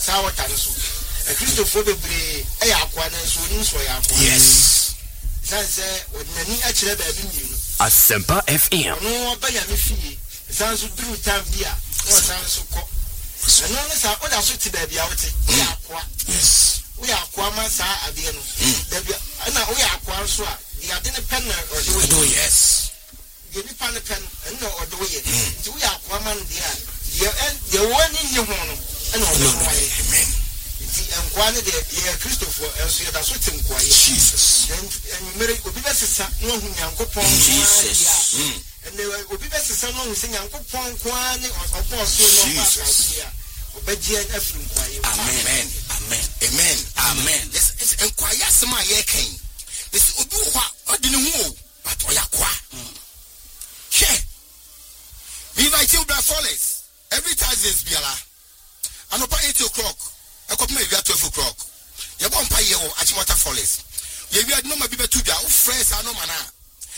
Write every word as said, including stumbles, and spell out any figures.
sawa taniso a Christopher bebre e yakwa na so ni so yakwa yes sanse odnani a kire ba bi miru Asempa F M no ba ya me fie sanso duru time bia no sanso ko no no sa oda so ti ba bia wote yakwa yes we yakwa ma sa ade no da bia na we yakwa so a dia de ne pen na odo yes ye ni pan pen na odo ye ti we yakwa man dia ye ye woni ni ho no na odo amen ti enkwane de ye Christopher enso ye da so ti nkwaye Jesus en mere obi be sesa no hu Nyankopon Jesus and they will be best son who sing Nyankopon kwani opo so no ba obeji en afrim kwaye amen amen amen amen this enkwaya sema ye kan this obi ho odi ne hu but oyakwa she we invite you brother Solace every Thursdays biala anopa eight o'clock ekopma ewia twelve o'clock ye bon pa ye o Achimota Solace ye wi adno ma bi betu bia o friends anoma na